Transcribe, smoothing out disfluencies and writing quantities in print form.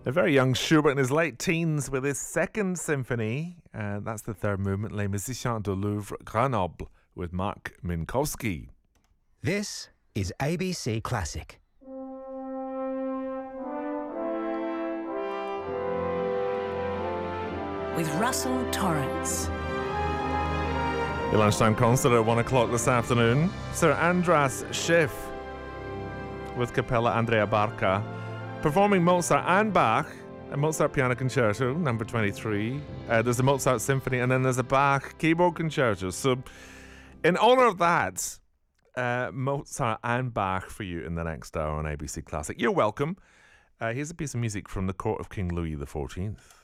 A very young Schubert in his late teens with his second symphony. That's the third movement, Les Musiciens du Louvre Grenoble, with Mark Minkowski. This is ABC Classic. With Russell Torrance. The lunchtime concert at 1 o'clock this afternoon. Sir Andras Schiff with Capella Andrea Barca performing Mozart and Bach, a Mozart Piano Concerto, number 23. There's a Mozart Symphony, and then there's a Bach Keyboard Concerto. So, in honor of that, Mozart and Bach for you in the next hour on ABC Classic. You're welcome. Here's a piece of music from the court of King Louis XIV.